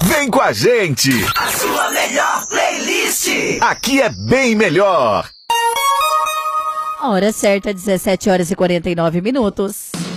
Vem com a gente! A sua melhor playlist! Aqui é bem melhor! A hora certa, 17 horas e 49 minutos.